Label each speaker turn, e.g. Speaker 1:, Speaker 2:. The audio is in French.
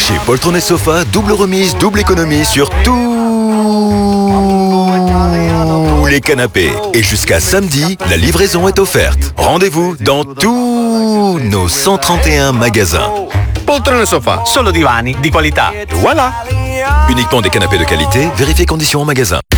Speaker 1: Chez Poltron et Sofa, double remise, double économie sur tous les canapés. Et jusqu'à samedi, la livraison est offerte. Rendez-vous dans tous nos 131 magasins.
Speaker 2: Poltrone e Sofa, solo divani di qualità. Voilà!
Speaker 1: Uniquement des canapés de qualité, vérifiez conditions en magasin.